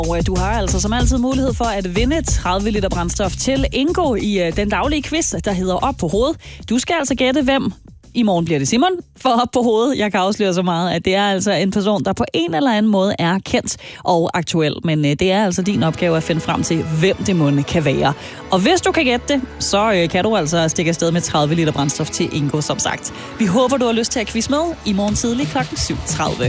Og du har altså som altid mulighed for at vinde 30 liter brændstof til Ingo i den daglige quiz, der hedder Op på hovedet. Du skal altså gætte, hvem. I morgen bliver det Simon for Op på hovedet. Jeg kan afsløre så meget, at det er altså en person, der på en eller anden måde er kendt og aktuel. Men det er altså din opgave at finde frem til, hvem det måtte kan være. Og hvis du kan gætte det, så kan du altså stikke afsted med 30 liter brændstof til Ingo, som sagt. Vi håber, du har lyst til at quiz med i morgen tidlig kl. 7.30.